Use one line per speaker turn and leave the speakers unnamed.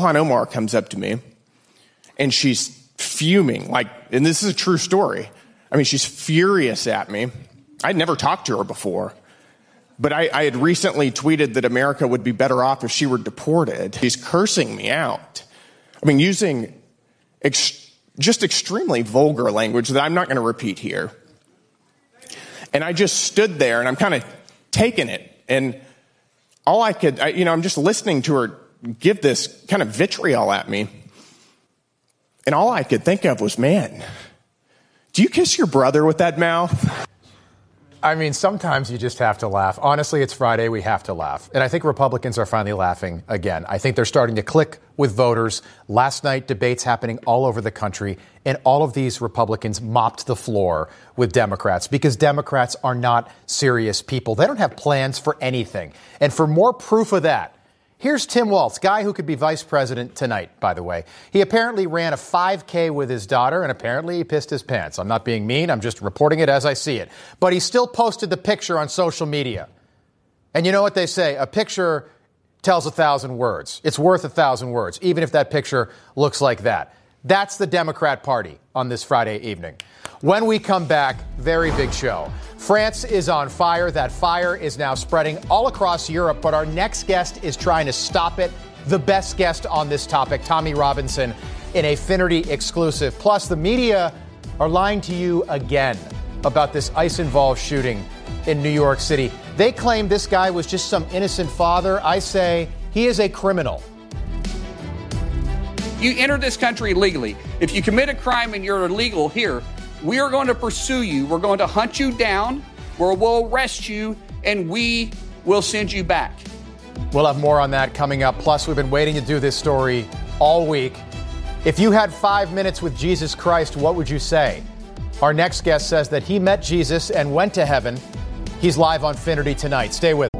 Ilhan Omar comes up to me, and she's fuming, and this is a true story. I mean, she's furious at me. I'd never talked to her before, but I had recently tweeted that America would be better off if she were deported. She's cursing me out. I mean, using just extremely vulgar language that I'm not going to repeat here. And I just stood there, and I'm kind of taking it. And all I could, I'm just listening to her give this kind of vitriol at me. And all I could think of was, man, do you kiss your brother with that mouth?
I mean, sometimes you just have to laugh. Honestly, it's Friday. We have to laugh. And I think Republicans are finally laughing again. I think they're starting to click with voters. Last night, debates happening all over the country. And all of these Republicans mopped the floor with Democrats because Democrats are not serious people. They don't have plans for anything. And for more proof of that, here's Tim Walz, guy who could be vice president tonight, by the way. He apparently ran a 5K with his daughter, and apparently he pissed his pants. I'm not being mean. I'm just reporting it as I see it. But he still posted the picture on social media. And you know what they say? A picture tells 1,000 words. It's worth 1,000 words, even if that picture looks like that. That's the Democrat Party on this Friday evening. When we come back, very big show. France is on fire. That fire is now spreading all across Europe, but our next guest is trying to stop it. The best guest on this topic, Tommy Robinson, in a Finnerty exclusive. Plus, the media are lying to you again about this ICE-involved shooting in New York City. They claim this guy was just some innocent father. I say he is a criminal.
You enter this country illegally. If you commit a crime and you're illegal here, we are going to pursue you. We're going to hunt you down. We'll arrest you, and we will send you back.
We'll have more on that coming up. Plus, we've been waiting to do this story all week. If you had 5 minutes with Jesus Christ, what would you say? Our next guest says that he met Jesus and went to heaven. He's live on Finnerty tonight. Stay with us.